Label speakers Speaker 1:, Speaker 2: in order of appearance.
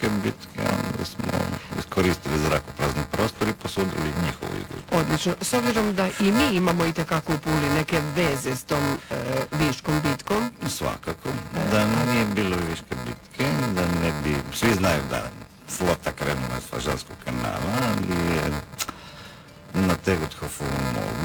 Speaker 1: viške bitke, onda smo iskoristili zrakoprazni prostor i posudili njihovu izložbu.
Speaker 2: Odlično. S obzirom da i mi imamo i tekako u Puli neke veze s tom Viškom bitkom.
Speaker 1: Svakako. Da nije bilo Viške bitke, da ne bi... Svi znaju da flota krenula s Fažanskog kanala, ali je na Teguthofovu